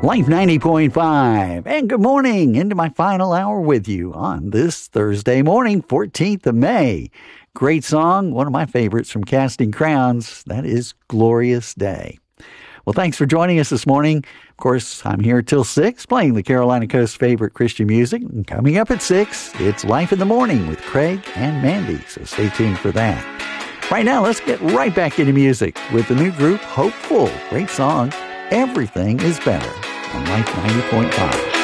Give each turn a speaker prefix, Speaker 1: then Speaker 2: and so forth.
Speaker 1: Life 90.5. And good morning into my final hour with you on this Thursday morning, 14th of May. Great song, one of my favorites from Casting Crowns. That is Glorious Day. Well, thanks for joining us this morning. Of course, I'm here till 6 playing the Carolina Coast's favorite Christian music. And coming up at 6, it's Life in the Morning with Craig and Mandy. So stay tuned for that. Right now, let's get right back into music with the new group Hopeful. Great song, Everything is Better on Life 90.5.